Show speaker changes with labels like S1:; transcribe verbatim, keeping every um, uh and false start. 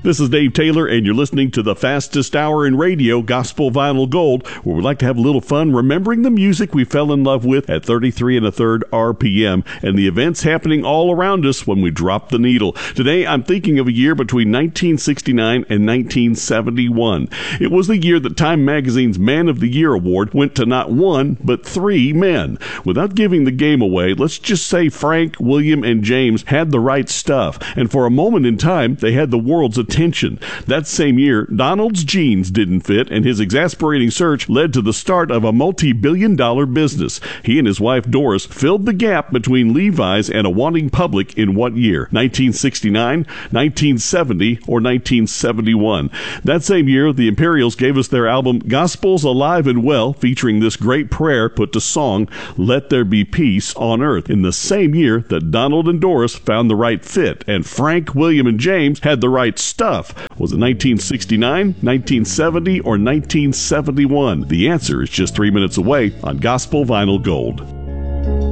S1: This is Dave Taylor, and you're listening to the fastest hour in radio, Gospel Vinyl Gold, where we like to have a little fun remembering the music we fell in love with at thirty-three and a third R P M and the events happening all around us when we drop the needle. Today, I'm thinking of a year between nineteen sixty-nine and nineteen seventy-one. It was the year that Time Magazine's Man of the Year award went to not one, but three men. Without giving the game away, let's just say Frank, William, and James had the right stuff, and for a moment in time, they had the world's attention. Attention. That same year, Donald's jeans didn't fit, and his exasperating search led to the start of a multi-billion dollar business. He and his wife Doris filled the gap between Levi's and a wanting public in what year? nineteen sixty-nine, nineteen seventy, or nineteen seventy-one? That same year, the Imperials gave us their album Gospels Alive and Well, featuring this great prayer put to song, Let There Be Peace on Earth, in the same year that Donald and Doris found the right fit, and Frank, William, and James had the right stuff. Was it nineteen sixty-nine, nineteen seventy, or nineteen seventy-one? The answer is just three minutes away on Gospel Vinyl Gold.